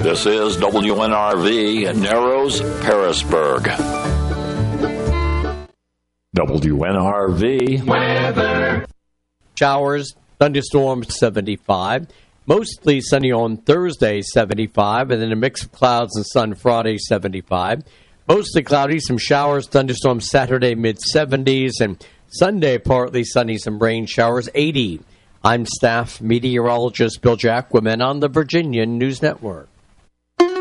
This is WNRV Narrows, Parisburg. WNRV weather. Showers, thunderstorms, 75. Mostly sunny on Thursday, 75. And then a mix of clouds and sun Friday, 75. Mostly cloudy, some showers, thunderstorms Saturday, mid-70s. And Sunday, partly sunny, some rain showers, 80. I'm staff meteorologist Bill Jacquemin on the Virginia News Network.